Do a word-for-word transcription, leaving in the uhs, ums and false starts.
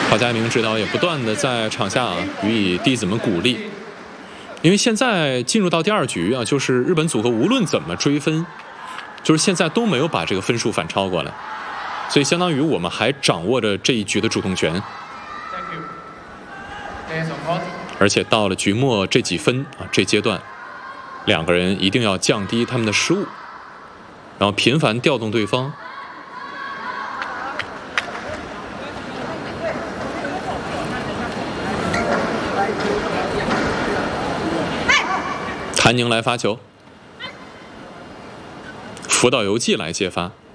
郝佳明指导也不断的在场下啊予以弟子们鼓励，因为现在进入到第二局啊，就是日本组合无论怎么追分，就是现在都没有把这个分数反超过来，所以相当于我们还掌握着这一局的主动权。而且到了局末这几分啊，这阶段，两个人一定要降低他们的失误，然后频繁调动对方。谭宁来发球，福岛由纪来接发。